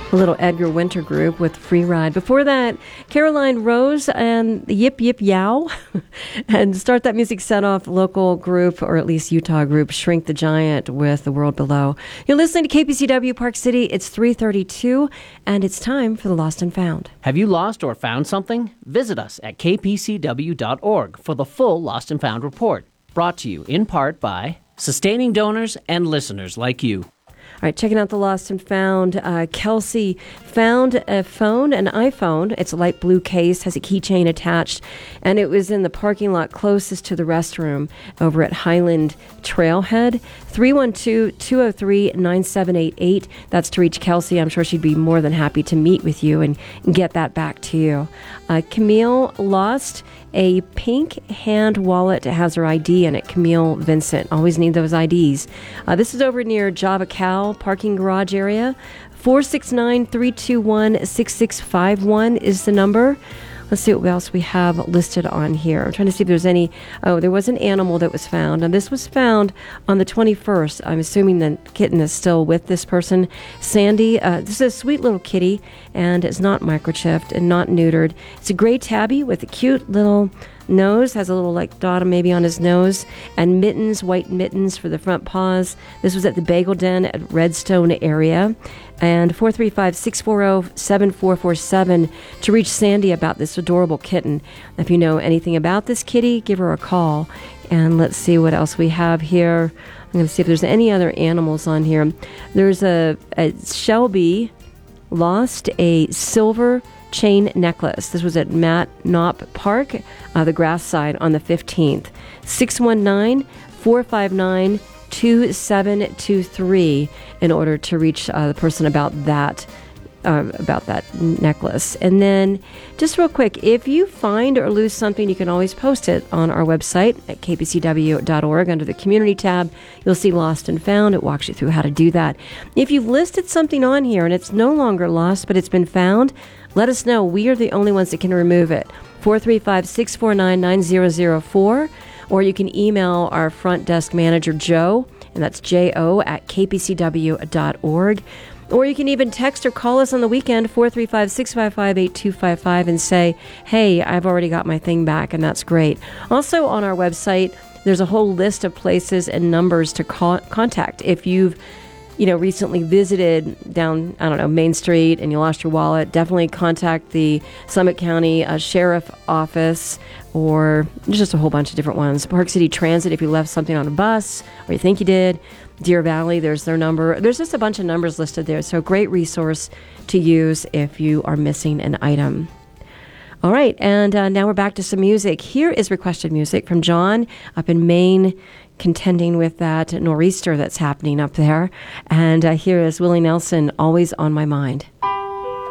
A little Edgar Winter Group with Free Ride. Before that, Caroline Rose and the Yip Yip Yow. And start that music set off local group, or at least Utah group, Shrink the Giant with The World Below. You're listening to KPCW Park City. It's 3:32, and it's time for the Lost and Found. Have you lost or found something? Visit us at kpcw.org for the full Lost and Found report. Brought to you in part by sustaining donors and listeners like you. All right, checking out the Lost and Found. Kelsey found an iPhone. It's a light blue case, has a keychain attached, and it was in the parking lot closest to the restroom over at Highland Trailhead. 312-203-9788. That's to reach Kelsey. I'm sure she'd be more than happy to meet with you and get that back to you. Camille lost a pink hand wallet. It has her ID in it. Camille Vincent. Always need those IDs. This is over near Java Cal parking garage area. 469-321-6651 is the number. Let's see what else we have listed on here. I'm trying to see if there's any. Oh, there was an animal that was found, and this was found on the 21st. I'm assuming the kitten is still with this person. Sandy, this is a sweet little kitty, and it's not microchipped and not neutered. It's a gray tabby with a cute little nose, has a little like dot maybe on his nose, and mittens, white mittens for the front paws. This was at the Bagel Den at Redstone area. And 435-640-7447 to reach Sandy about this adorable kitten. If you know anything about this kitty, give her a call. And let's see what else we have here. I'm going to see if there's any other animals on here. There's a Shelby lost a silver chain necklace. This was at Matt Knopp Park, the grass side on the 15th. 619-459-2723 in order to reach the person about that necklace. And then just real quick, if you find or lose something, you can always post it on our website at kpcw.org. Under the community tab, you'll see Lost and Found. It walks you through how to do that. If you've listed something on here and it's no longer lost but it's been found, let us know. We are the only ones that can remove it. 435-649-9004, or you can email our front desk manager, Joe, and that's jo at kpcw.org. Or you can even text or call us on the weekend, 435-655-8255, and say, hey, I've already got my thing back, and that's great. Also on our website, there's a whole list of places and numbers to contact. If you've recently visited down, Main Street and you lost your wallet, definitely contact the Summit County Sheriff Office, or there's just a whole bunch of different ones. Park City Transit, if you left something on a bus or you think you did. Deer Valley, there's their number. There's just a bunch of numbers listed there. So great resource to use if you are missing an item. All right, and now we're back to some music. Here is requested music from John up in Maine, contending with that nor'easter that's happening up there. And here is Willie Nelson, Always on My Mind.